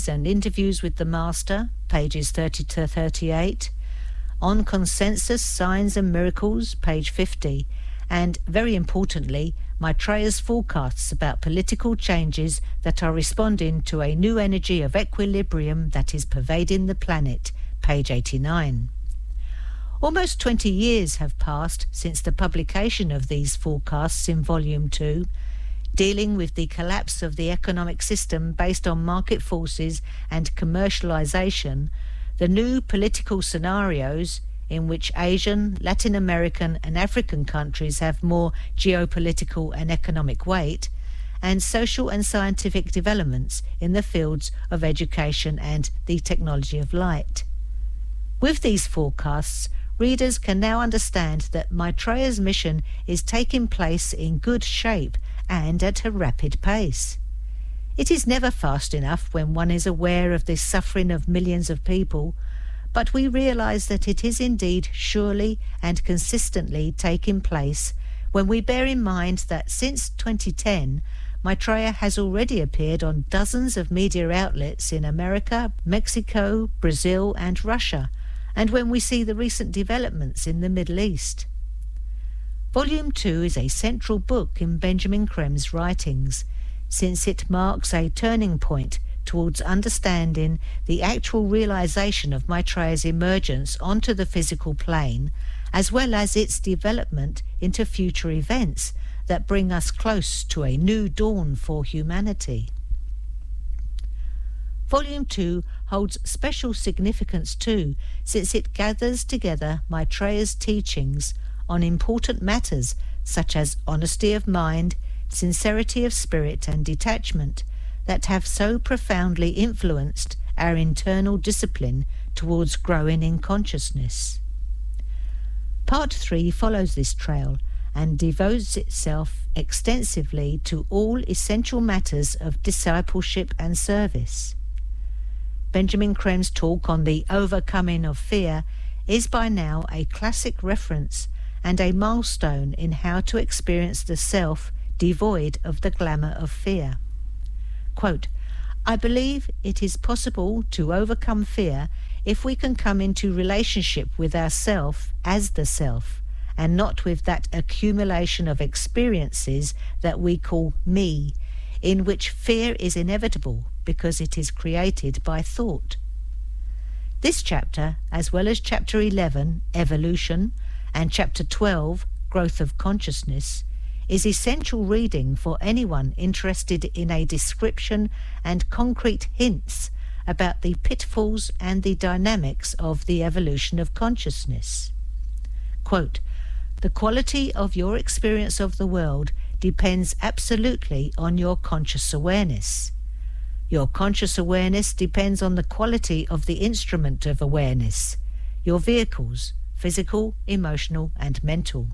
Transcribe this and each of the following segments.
Stories and Interviews with the Master, pages 30 to 38, On Consensus, Signs and Miracles, page 50, and, very importantly, Maitreya's forecasts about political changes that are responding to a new energy of equilibrium that is pervading the planet, page 89. Almost 20 years have passed since the publication of these forecasts in Volume 2, dealing with the collapse of the economic system based on market forces and commercialization, the new political scenarios in which Asian, Latin American and African countries have more geopolitical and economic weight, and social and scientific developments in the fields of education and the technology of light. With these forecasts, readers can now understand that Maitreya's mission is taking place in good shape and at a rapid pace. It is never fast enough when one is aware of the suffering of millions of people, but we realize that it is indeed surely and consistently taking place when we bear in mind that since 2010, Maitreya has already appeared on dozens of media outlets in America, Mexico, Brazil and Russia, and when we see the recent developments in the Middle East. Volume 2 is a central book in Benjamin Creme's writings, since it marks a turning point towards understanding the actual realization of Maitreya's emergence onto the physical plane, as well as its development into future events that bring us close to a new dawn for humanity. Volume 2 holds special significance too, since it gathers together Maitreya's teachings on important matters such as honesty of mind, sincerity of spirit and detachment that have so profoundly influenced our internal discipline towards growing in consciousness. Part 3 follows this trail and devotes itself extensively to all essential matters of discipleship and service. Benjamin Creme's talk on the overcoming of fear is by now a classic reference and a milestone in how to experience the self devoid of the glamour of fear. Quote, I believe it is possible to overcome fear if we can come into relationship with ourself as the self, and not with that accumulation of experiences that we call me, in which fear is inevitable because it is created by thought. This chapter, as well as Chapter 11, Evolution, and Chapter 12, Growth of Consciousness, is essential reading for anyone interested in a description and concrete hints about the pitfalls and the dynamics of the evolution of consciousness. Quote, the quality of your experience of the world depends absolutely on your conscious awareness. Your conscious awareness depends on the quality of the instrument of awareness, your vehicles, physical, emotional, and mental.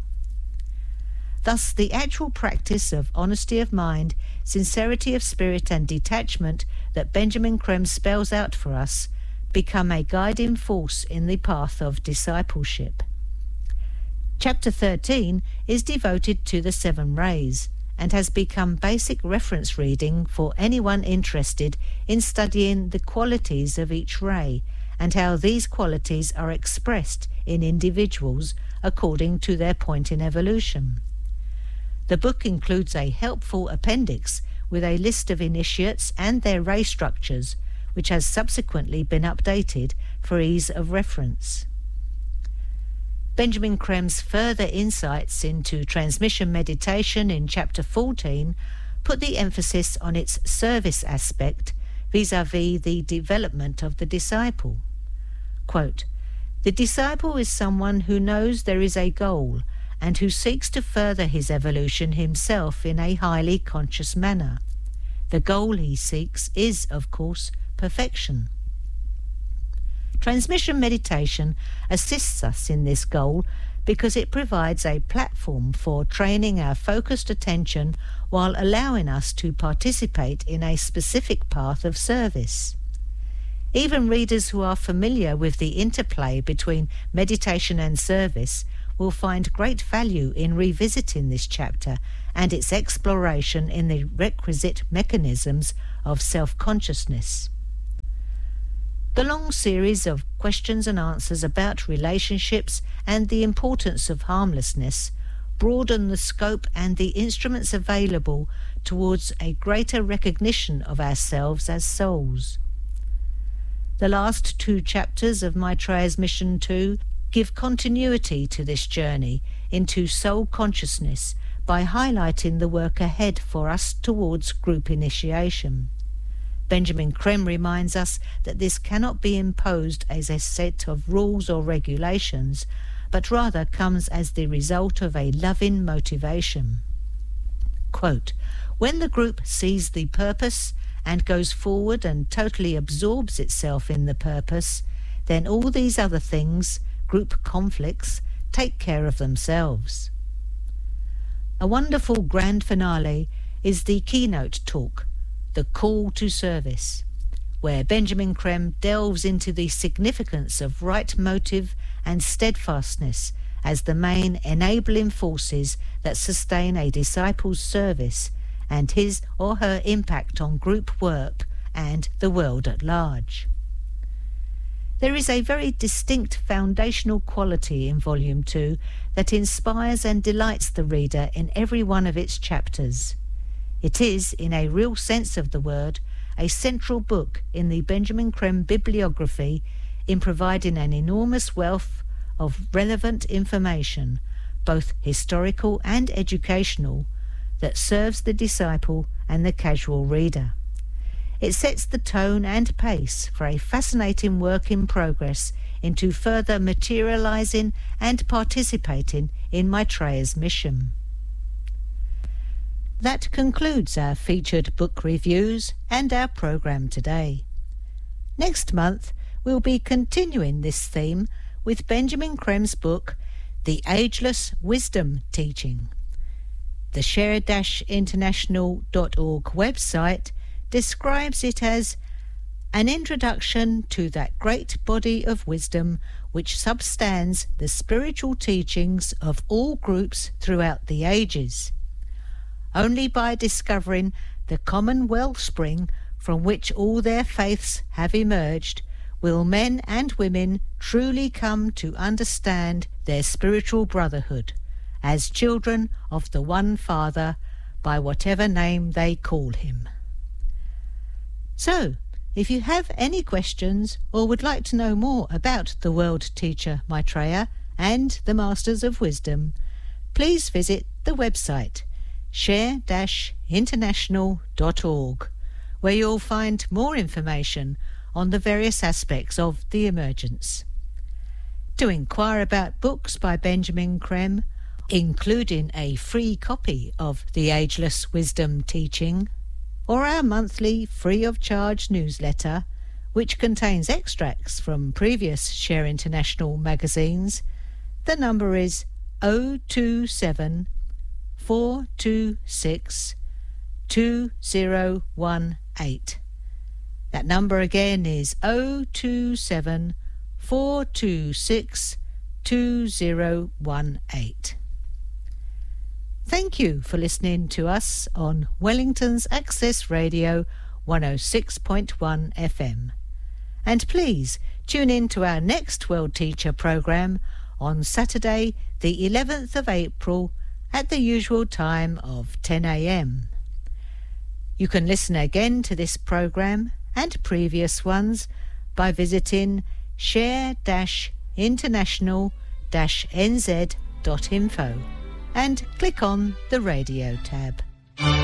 Thus, the actual practice of honesty of mind, sincerity of spirit, and detachment that Benjamin Creme spells out for us become a guiding force in the path of discipleship. Chapter 13 is devoted to the 7 rays, and has become basic reference reading for anyone interested in studying the qualities of each ray and how these qualities are expressed in individuals according to their point in evolution. The book includes a helpful appendix with a list of initiates and their ray structures, which has subsequently been updated for ease of reference. Benjamin Creme's further insights into transmission meditation in Chapter 14 put the emphasis on its service aspect vis-à-vis the development of the disciple. Quote, the disciple is someone who knows there is a goal and who seeks to further his evolution himself in a highly conscious manner. The goal he seeks is, of course, perfection. Transmission meditation assists us in this goal because it provides a platform for training our focused attention while allowing us to participate in a specific path of service. Even readers who are familiar with the interplay between meditation and service will find great value in revisiting this chapter and its exploration in the requisite mechanisms of self-consciousness. The long series of questions and answers about relationships and the importance of harmlessness broaden the scope and the instruments available towards a greater recognition of ourselves as souls. The last 2 chapters of Maitreya's Mission 2 give continuity to this journey into soul consciousness by highlighting the work ahead for us towards group initiation. Benjamin Creme reminds us that this cannot be imposed as a set of rules or regulations, but rather comes as the result of a loving motivation. Quote, "When the group sees the purpose and goes forward and totally absorbs itself in the purpose, then all these other things, group conflicts, take care of themselves." A wonderful grand finale is the keynote talk, The Call to Service, where Benjamin Creme delves into the significance of right motive and steadfastness as the main enabling forces that sustain a disciple's service and his or her impact on group work and the world at large. There is a very distinct foundational quality in Volume 2 that inspires and delights the reader in every one of its chapters. It is, in a real sense of the word, a central book in the Benjamin Creme bibliography in providing an enormous wealth of relevant information, both historical and educational, that serves the disciple and the casual reader. It sets the tone and pace for a fascinating work in progress into further materializing and participating in Maitreya's mission. That concludes our featured book reviews and our programme today. Next month, we'll be continuing this theme with Benjamin Creme's book, The Ageless Wisdom Teaching. The share-international.org website describes it as an introduction to that great body of wisdom which substands the spiritual teachings of all groups throughout the ages. Only by discovering the common wellspring from which all their faiths have emerged will men and women truly come to understand their spiritual brotherhood as children of the one Father, by whatever name they call him. So, if you have any questions or would like to know more about the world teacher Maitreya and the Masters of Wisdom, please visit the website share-international.org, where you'll find more information on the various aspects of the emergence. To inquire about books by Benjamin Creme, including a free copy of The Ageless Wisdom Teaching, or our monthly free-of-charge newsletter, which contains extracts from previous Share International magazines, the number is 027 426 2018. That number again is 027 426 2018. Thank you for listening to us on Wellington's Access Radio 106.1 FM. And please tune in to our next World Teacher programme on Saturday, the 11th of April, at the usual time of 10 a.m. You can listen again to this programme and previous ones by visiting share-international-nz.info and click on the radio tab.